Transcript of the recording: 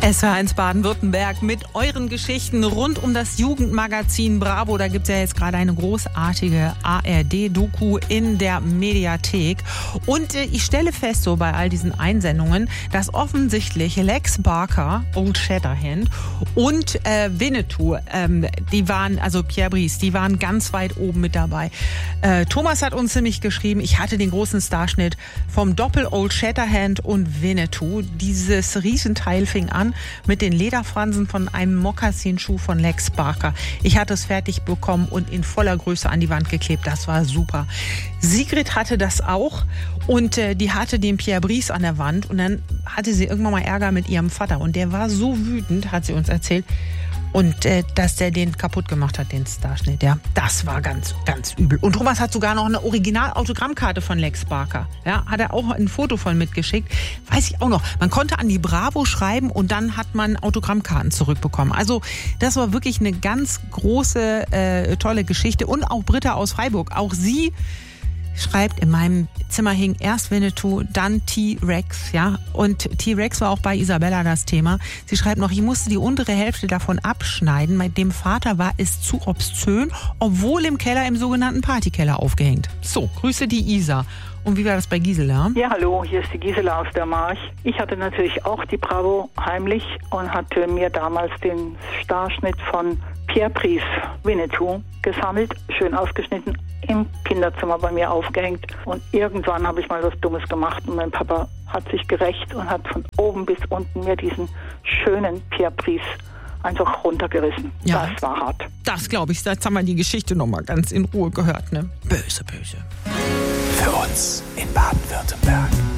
SWR1 Baden-Württemberg mit euren Geschichten rund um das Jugendmagazin Bravo. Da gibt es ja jetzt gerade eine großartige ARD-Doku in der Mediathek. Und ich stelle fest, so bei all diesen Einsendungen, dass offensichtlich Lex Barker, Old Shatterhand und Winnetou, die waren, also Pierre Brice, die waren ganz weit oben mit dabei. Thomas hat uns nämlich geschrieben, ich hatte den großen Starschnitt vom Doppel Old Shatterhand und Winnetou. Dieses Riesenteil fing an mit den Lederfransen von einem Mokassinschuh von Lex Barker. Ich hatte es fertig bekommen und in voller Größe an die Wand geklebt. Das war super. Sigrid hatte das auch und die hatte den Pierre Brice an der Wand und dann hatte sie irgendwann mal Ärger mit ihrem Vater und der war so wütend, hat sie uns erzählt, und dass der den kaputt gemacht hat, den Starschnitt. Ja, das war ganz, ganz übel. Und Thomas hat sogar noch eine Original-Autogrammkarte von Lex Barker. Ja, hat er auch ein Foto von mitgeschickt. Weiß ich auch noch. Man konnte an die Bravo schreiben und dann hat man Autogrammkarten zurückbekommen. Also das war wirklich eine ganz große, tolle Geschichte. Und auch Britta aus Freiburg. Auch sie schreibt, in meinem Zimmer hing erst Winnetou, dann T-Rex, ja. Und T-Rex war auch bei Isabella das Thema. Sie schreibt noch, ich musste die untere Hälfte davon abschneiden. Mit dem Vater war es zu obszön, obwohl im Keller, im sogenannten Partykeller aufgehängt. So, Grüße die Isa. Und wie war das bei Gisela? Ja, hallo, hier ist die Gisela aus der March. Ich hatte natürlich auch die Bravo heimlich und hatte mir damals den Starschnitt von Pierre Brice Winnetou gesammelt, schön ausgeschnitten, im Kinderzimmer bei mir aufgehängt. Und irgendwann habe ich mal was Dummes gemacht und mein Papa hat sich gerächt und hat von oben bis unten mir diesen schönen Pierre Brice einfach runtergerissen. Ja, das war hart. Das glaube ich. Jetzt haben wir die Geschichte nochmal ganz in Ruhe gehört. Ne? Böse, böse. Für uns in Baden-Württemberg.